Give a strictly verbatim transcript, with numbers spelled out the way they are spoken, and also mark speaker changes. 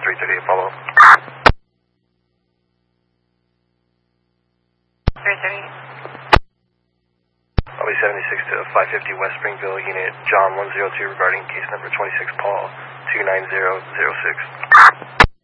Speaker 1: three thirty-eight, follow up.
Speaker 2: three thirty-eight.
Speaker 1: I'll be seventy-six to five fifty West Springville, unit John one zero two regarding case number twenty-six Paul two nine zero zero six.